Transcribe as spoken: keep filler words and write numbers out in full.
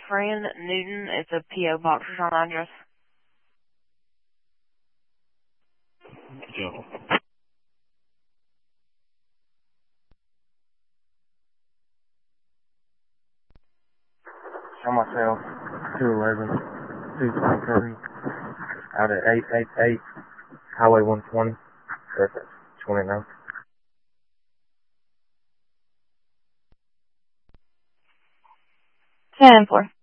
Fran Newton. It's a P O box or something address. Joe. Show myself, two eleven, two twenty-seven, out at eight eighty-eight, Highway one twenty, Surface twenty-nine. ten four.